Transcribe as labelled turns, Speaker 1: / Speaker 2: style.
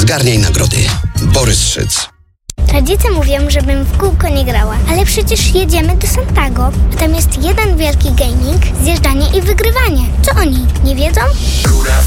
Speaker 1: Zgarniaj nagrody. Borys Szyc.
Speaker 2: Rodzice mówią, żebym w kółko nie grała, ale przecież jedziemy do Santago, a tam jest jeden wielki gaming, zjeżdżanie i wygrywanie. Co oni, nie wiedzą?